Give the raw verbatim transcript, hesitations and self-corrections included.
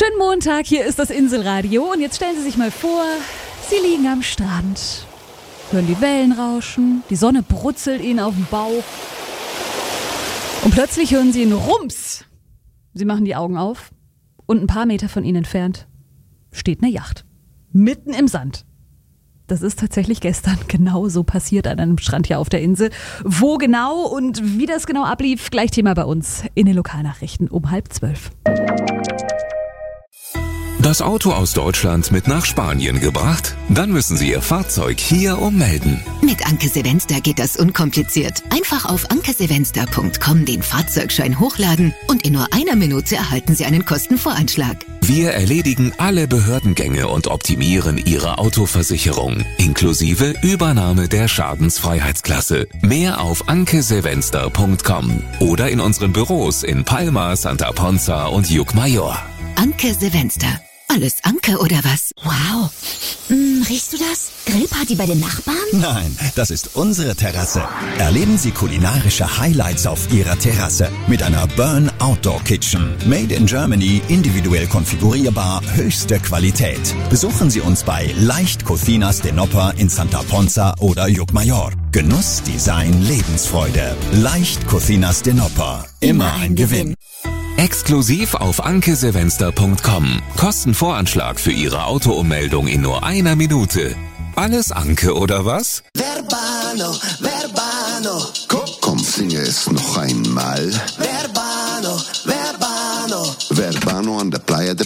Schönen Montag, hier ist das Inselradio und jetzt stellen Sie sich mal vor, Sie liegen am Strand, hören die Wellen rauschen, die Sonne brutzelt Ihnen auf den Bauch und plötzlich hören Sie einen Rums. Sie machen die Augen auf und ein paar Meter von Ihnen entfernt steht eine Yacht, mitten im Sand. Das ist tatsächlich gestern genau so passiert an einem Strand hier auf der Insel. Wo genau und wie das genau ablief, gleich Thema bei uns in den Lokalnachrichten um halb zwölf. Das Auto aus Deutschland mit nach Spanien gebracht? Dann müssen Sie Ihr Fahrzeug hier ummelden. Mit Anke Sevenster geht das unkompliziert. Einfach auf anke sevenster punkt com den Fahrzeugschein hochladen und in nur einer Minute erhalten Sie einen Kostenvoranschlag. Wir erledigen alle Behördengänge und optimieren Ihre Autoversicherung, inklusive Übernahme der Schadensfreiheitsklasse. Mehr auf anke sevenster punkt com oder in unseren Büros in Palma, Santa Ponza und Llucmajor. Anke Sevenster. Alles Anke oder was? Wow. Hm, riechst du das? Grillparty bei den Nachbarn? Nein, das ist unsere Terrasse. Erleben Sie kulinarische Highlights auf Ihrer Terrasse mit einer Burn Outdoor Kitchen. Made in Germany, individuell konfigurierbar, höchste Qualität. Besuchen Sie uns bei Leicht Cocinas de Nopper in Santa Ponza oder Llucmajor. Genuss, Design, Lebensfreude. Leicht Cocinas de Nopper. Immer ein Gewinn. Exklusiv auf anke sevenster punkt com. Kostenvoranschlag für Ihre Autoummeldung in nur einer Minute. Alles Anke oder was? Verbano, Verbano. Komm, komm, singe es noch einmal. Verbano, Verbano. Verbano an der Playa de